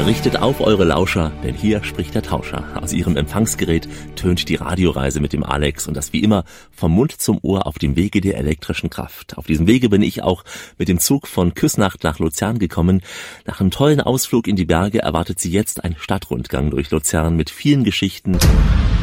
Richtet auf eure Lauscher, denn hier spricht der Tauscher. Aus ihrem Empfangsgerät tönt die Radioreise mit dem Alex und das wie immer vom Mund zum Ohr auf dem Wege der elektrischen Kraft. Auf diesem Wege bin ich auch mit dem Zug von Küsnacht nach Luzern gekommen. Nach einem tollen Ausflug in die Berge erwartet sie jetzt ein Stadtrundgang durch Luzern mit vielen Geschichten